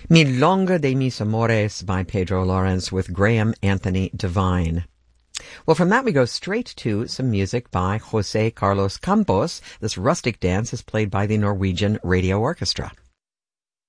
Milonga de mis amores by Pedro Lawrence with Graham Anthony Devine. Well, from that we go straight to some music by Jose Carlos Campos. This rustic dance is played by the Norwegian Radio Orchestra.